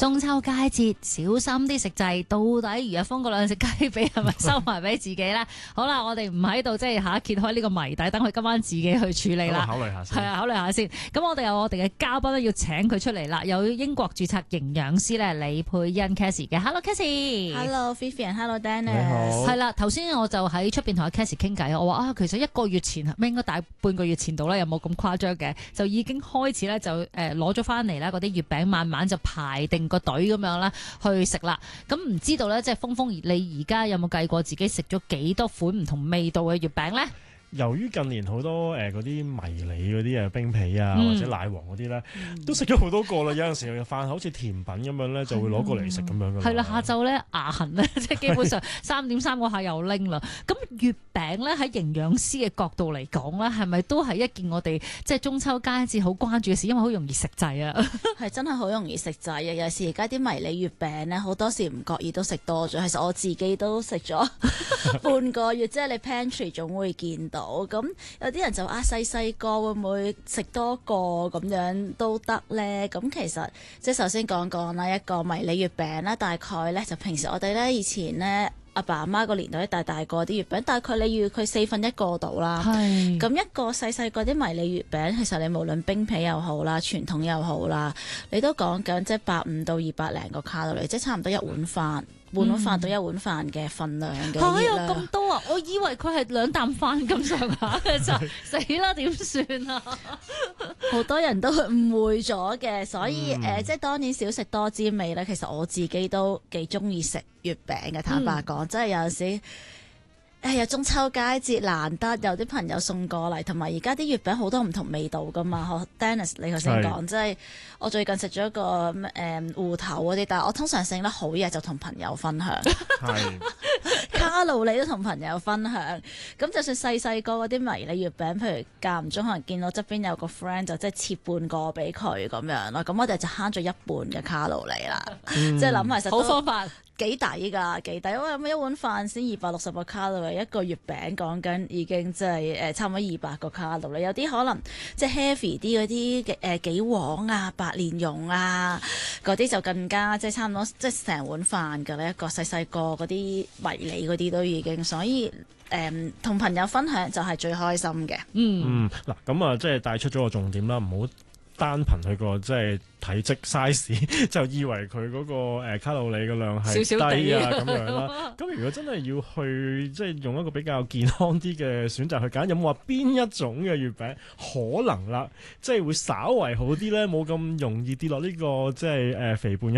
中秋佳節小心啲食滯，到底余日峰嗰兩隻雞髀係咪收埋俾自己咧？好啦，我哋唔喺度即係揭開呢個謎底，等佢今晚自己去處理啦。 考慮下先， 係啊，考慮下先。咁我哋有我哋嘅嘉賓咧，要請佢出嚟啦。有英國註冊營養師咧，李佩欣 Cassie 嘅。Hello，Cassie。 Hello Vivian，Hello Dennis。 你好。 係啦，頭先我就喺出邊同阿 Cassie 傾偈，我話其實1個月前，應該大半個月前度啦，有冇咁誇張嘅？就已經開始咧，就攞咗翻嚟啦，嗰啲月餅慢慢就排定個隊咁樣啦，去食啦。咁唔知道咧，即係峰峰，你而家有冇計過自己食咗幾多款唔同味道嘅月餅咧？ 由於近年好多嗰啲迷你嗰啲冰皮啊，或者奶黃嗰啲咧，都食咗好多個啦。有陣時飯後好似甜品咁樣咧，就會攞過嚟食咁樣噶啦。 係啦，下晝咧牙痕咧，即係基本上3點3嗰下又拎啦。咁月餅咧喺營養師嘅角度嚟講咧，係咪都係一件我哋即係中秋佳節好關注嘅事？因為好容易食滯啊。係真係好容易食滯啊！有時而家啲迷你月餅咧，好多時唔覺意都食多咗。其實我自己都食咗半個月，即係你 pantry 總會見到。咁有啲人就細個會唔會食多個咁樣都得呢？咁其實即係首先講啦，一個迷你月餅啦，大概呢，就平時我哋呢以前呢，阿爸阿媽個年代大個啲月餅，大概你預佢1/4個度啦。咁一個細個啲迷你月餅，其實你無論冰皮又好啦，傳統又好啦，你都講緊即係150到200零個卡路里，即係差唔多一碗飯。半碗飯到一碗飯嘅份量嘅熱量。 有咁多啊！我以為佢係2啖飯咁上下嘅就死啦，點算啊？ 好多人都誤會咗嘅，所以即係當然少食多滋味咧。其實我自己都幾中意食月餅嘅，坦白講，即係有陣時。有中秋佳節難得有啲朋友送過嚟，同埋而家啲月餅好多唔同味道噶嘛。Dennis 你頭先講，即係我最近食咗個芋頭嗰啲，但係我通常醒得好嘢就同朋友分享，卡路里都同朋友分享。咁就算細個嗰啲迷你月餅，譬如間唔中可能見到側邊有個 friend 就即係切半個俾佢咁樣咯，咁我哋就慳咗一半嘅卡路里啦。即係諗埋實好方法。 幾抵㗎，幾抵！因為一碗飯先260個卡路里，一個月餅講緊已經即係差唔多200個卡路里。有啲可能即係 heavy 啲嗰啲杞黃啊、白蓮蓉啊嗰啲就更加即係差唔多即係成碗飯㗎啦。一個細個嗰啲迷你嗰啲都已經，所以同朋友分享就係最開心嘅。 嗱咁啊，即係帶出咗個重點啦，唔好單憑佢個即係體積 size 就以為佢嗰個卡路里嘅量係低啊咁樣啦。咁如果真係要去即係用一個比較健康啲嘅選擇去揀，有冇話邊一種嘅月餅可能啦，即係會稍為好啲咧，冇咁容易跌落呢個即係肥胖